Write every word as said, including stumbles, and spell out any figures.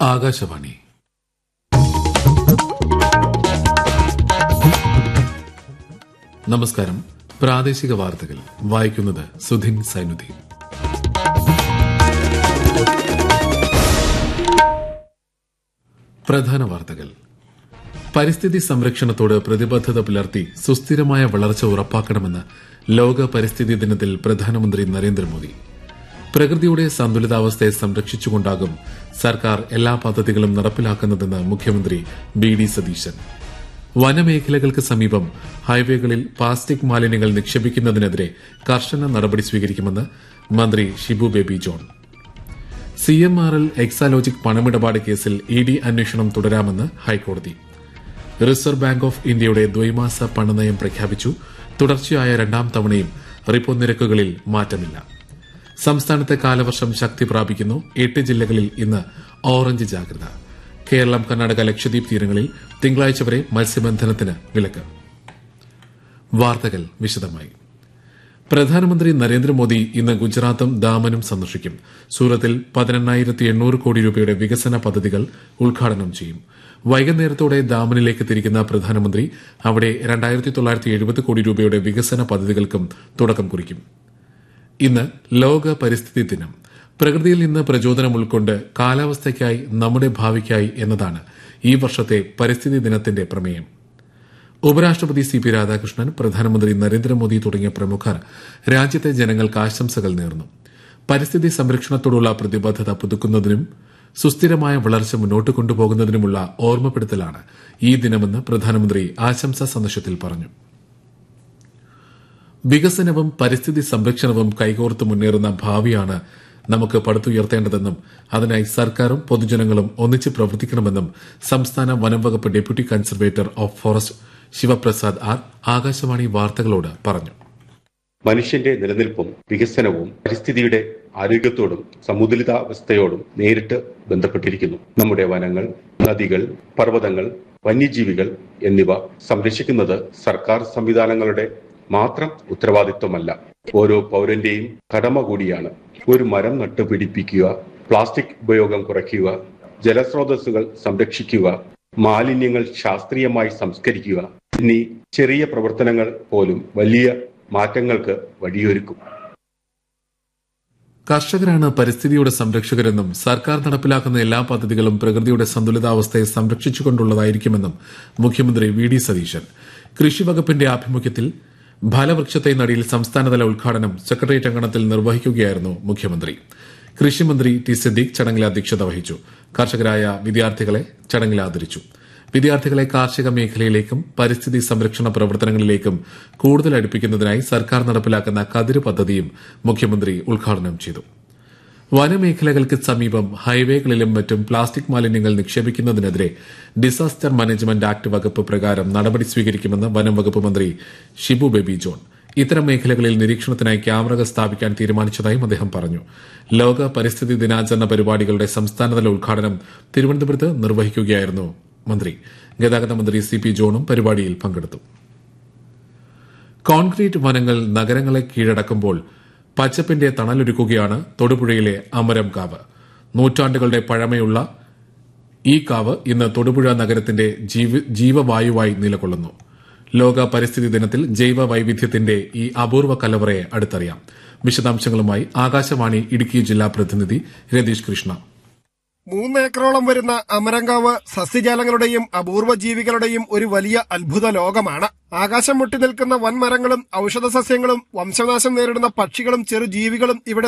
ആകാശവാണി. നമസ്കാരം. പ്രാദേശിക വാർത്തകൾ വായിക്കുന്നത് സുധിൻ സൈനുദ്ദീൻ. പ്രധാന വാർത്തകൾ. പരിസ്ഥിതി സംരക്ഷണത്തോട് പ്രതിബദ്ധത പുലർത്തി സുസ്ഥിരമായ വളർച്ച ഉറപ്പാക്കണമെന്ന് ലോക പരിസ്ഥിതി ദിനത്തിൽ പ്രധാനമന്ത്രി നരേന്ദ്രമോദി. പ്രകൃതിയുടെ സന്തുലിതാവസ്ഥയെ സംരക്ഷിച്ചുകൊണ്ടാകും സർക്കാർ എല്ലാ പദ്ധതികളും നടപ്പിലാക്കുന്നതെന്ന് മുഖ്യമന്ത്രി വി ഡി സതീശൻ. വനമേഖലകൾക്ക് സമീപം ഹൈവേകളിൽ പ്ലാസ്റ്റിക് മാലിന്യങ്ങൾ നിക്ഷേപിക്കുന്നതിനെതിരെ കർശന നടപടി സ്വീകരിക്കുമെന്ന് മന്ത്രി Shibu baby John. C M R L Exalogic പണമിടപാട് കേസിൽ ഇ ഡി അന്വേഷണം തുടരാമെന്ന് ഹൈക്കോടതി. റിസർവ് ബാങ്ക് ഓഫ് ഇന്ത്യയുടെ ദ്വൈമാസ പണനയം പ്രഖ്യാപിച്ചു. തുടർച്ചയായ രണ്ടാം തവണയും റിപ്പോ നിരക്കുകളിൽ മാറ്റമില്ല. സംസ്ഥാനത്തെ കാലവർഷം ശക്തി പ്രാപിക്കുന്നു. എട്ട് ജില്ലകളിൽ ഇന്ന് ഓറഞ്ച് ജാഗ്രത. കേരളം, കർണാടക, ലക്ഷദ്വീപ് തീരങ്ങളിൽ തിങ്കളാഴ്ച വരെ മത്സ്യബന്ധനത്തിന് വിലക്ക്. വാർത്തകൾ വിശദമായി. പ്രധാനമന്ത്രി നരേന്ദ്രമോദി ഇന്ന് ഗുജറാത്തും ദാമനും സന്ദർശിക്കും. സൂറത്തിൽ പതിനെണ്ണായിരത്തി എണ്ണൂറ് കോടി രൂപയുടെ വികസന പദ്ധതികൾ ഉദ്ഘാടനം ചെയ്യും. വൈകുന്നേരത്തോടെ ദാമനിലേക്ക് തിരിക്കുന്ന പ്രധാനമന്ത്രി അവിടെ രണ്ടായിരത്തി തൊള്ളായിരത്തി എഴുപത് കോടി രൂപയുടെ വികസന പദ്ധതികൾക്കും തുടക്കം കുറിക്കും. ഇന്ന് ലോക പരിസ്ഥിതി ദിനം. പ്രകൃതിയിൽ നിന്ന് പ്രചോദനം ഉൾക്കൊണ്ട് കാലാവസ്ഥയ്ക്കായി, നമ്മുടെ ഭാവിക്കായി എന്നതാണ് ഈ വർഷത്തെ പരിസ്ഥിതി ദിനത്തിന്റെ പ്രമേയം. ഉപരാഷ്ട്രപതി സി പി രാധാകൃഷ്ണൻ, പ്രധാനമന്ത്രി നരേന്ദ്രമോദി തുടങ്ങിയ പ്രമുഖർ രാജ്യത്തെ ജനങ്ങൾക്ക് ആശംസകൾ നേർന്നു. പരിസ്ഥിതി സംരക്ഷണത്തോടുള്ള പ്രതിബദ്ധത പുതുക്കുന്നതിനും സുസ്ഥിരമായ വളർച്ച മുന്നോട്ട് കൊണ്ടുപോകുന്നതിനുമുള്ള ഓർമ്മപ്പെടുത്തലാണ് ഈ ദിനമെന്ന് പ്രധാനമന്ത്രി ആശംസാ സന്ദേശത്തിൽ പറഞ്ഞു. വികസനവും പരിസ്ഥിതി സംരക്ഷണവും കൈകോർത്ത് മുന്നേറുന്ന ഭാവിയാണ് നമുക്ക് പടുത്തുയർത്തേണ്ടതെന്നും അതിനായി സർക്കാരും പൊതുജനങ്ങളും ഒന്നിച്ച് പ്രവർത്തിക്കണമെന്നും സംസ്ഥാന വനം വകുപ്പ് deputy conservator of forest Sivaprasad R Akashvani വാർത്തകളോട് പറഞ്ഞു. മനുഷ്യന്റെ നിലനിൽപ്പും വികസനവും പരിസ്ഥിതിയുടെ ആരോഗ്യത്തോടും സമുദ്രിതാവസ്ഥയോടും നേരിട്ട് ബന്ധപ്പെട്ടിരിക്കുന്നു. നമ്മുടെ വനങ്ങൾ, നദികൾ, പർവ്വതങ്ങൾ, വന്യജീവികൾ എന്നിവ സംരക്ഷിക്കുന്നത് സർക്കാർ സംവിധാനങ്ങളുടെ മാത്രം ഉത്തരവാദിത്വമല്ല, ഓരോ പൌരന്റെയും കടമ കൂടിയാണ്. ഒരു മരം നട്ടുപിടിപ്പിക്കുക, പ്ലാസ്റ്റിക് ഉപയോഗം കുറയ്ക്കുക, ജലസ്രോതസ്സുകൾ സംരക്ഷിക്കുക, മാലിന്യങ്ങൾ ശാസ്ത്രീയമായി സംസ്കരിക്കുക എന്നീ ചെറിയ പ്രവർത്തനങ്ങൾ പോലും വലിയ മാറ്റങ്ങൾക്ക് വഴിയൊരുക്കും. കർഷകരാണ് പരിസ്ഥിതിയുടെ സംരക്ഷകരെന്നും സർക്കാർ നടപ്പിലാക്കുന്ന എല്ലാ പദ്ധതികളും പ്രകൃതിയുടെ സന്തുലിതാവസ്ഥയെ സംരക്ഷിച്ചുകൊണ്ടുള്ളതായിരിക്കുമെന്നും മുഖ്യമന്ത്രി വി ഡി സതീശൻ. കൃഷിവകുപ്പിന്റെ ആഭിമുഖ്യത്തിൽ ഫലവൃക്ഷത്തെ നടിയിൽ സംസ്ഥാനതല ഉദ്ഘാടനം സെക്രട്ടേറിയറ്റ് അങ്കണത്തിൽ നിർവഹിക്കുകയായിരുന്നു മുഖ്യമന്ത്രി. കൃഷിമന്ത്രി ടി സിദ്ദീഖ് ചടങ്ങിൽ അധ്യക്ഷത വഹിച്ചു. കർഷകരായ വിദ്യാർത്ഥികളെ ചടങ്ങിൽ ആദരിച്ചു. വിദ്യാർത്ഥികളെ കാർഷിക മേഖലയിലേക്കും പരിസ്ഥിതി സംരക്ഷണ പ്രവർത്തനങ്ങളിലേക്കും കൂടുതൽ അടുപ്പിക്കുന്നതിനായി സർക്കാർ നടപ്പിലാക്കുന്ന കതിര് പദ്ധതിയും മുഖ്യമന്ത്രി ഉദ്ഘാടനം ചെയ്തു. വനമേഖലകൾക്ക് സമീപം ഹൈവേകളിലും മറ്റും പ്ലാസ്റ്റിക് മാലിന്യങ്ങൾ നിക്ഷേപിക്കുന്നതിനെതിരെ ഡിസാസ്റ്റർ മാനേജ്മെന്റ് ആക്ട് വകുപ്പ് പ്രകാരം നടപടി സ്വീകരിക്കുമെന്ന് വനം വകുപ്പ് മന്ത്രി ഷിബു ബേബി ജോൺ. ഇത്തരം മേഖലകളിൽ നിരീക്ഷണത്തിനായി ക്യാമറകൾ സ്ഥാപിക്കാൻ തീരുമാനിച്ചതായും അദ്ദേഹം പറഞ്ഞു. ലോക പരിസ്ഥിതി ദിനാചരണ പരിപാടികളുടെ സംസ്ഥാനതല ഉദ്ഘാടനം തിരുവനന്തപുരത്ത് നിർവഹിക്കുകയായിരുന്നു മന്ത്രി. ഗതാഗത മന്ത്രി സി പി ജോണും പരിപാടിയിൽ പങ്കെടുത്തു. കോൺക്രീറ്റ് വനങ്ങൾ നഗരങ്ങളെ കീഴടക്കുമ്പോൾ പച്ചപ്പിന്റെ തണലൊരുക്കുകയാണ് തൊടുപുഴയിലെ അമരം കാവ്. നൂറ്റാണ്ടുകളുടെ പഴമയുള്ള ഈ കാവ് ഇന്ന് തൊടുപുഴ നഗരത്തിന്റെ ജീവവായുവായി നിലകൊള്ളുന്നു. ലോക പരിസ്ഥിതി ദിനത്തിൽ ജൈവ വൈവിധ്യത്തിന്റെ ഈ അപൂർവ കലവറയെ അടുത്തറിയാം. വിശദാംശങ്ങളുമായി ആകാശവാണി ഇടുക്കി ജില്ലാ പ്രതിനിധി രതീഷ് കൃഷ്ണ. മൂന്നേക്കറോളം വരുന്ന അമരങ്കാവ് സസ്യജാലങ്ങളുടെയും അപൂർവ ജീവികളുടെയും ഒരു വലിയ അത്ഭുത ലോകമാണ്. ആകാശം മുട്ടി നിൽക്കുന്ന വൻമരങ്ങളും ഔഷധ സസ്യങ്ങളും വംശനാശം നേരിടുന്ന പക്ഷികളും ചെറുജീവികളും ഇവിടെ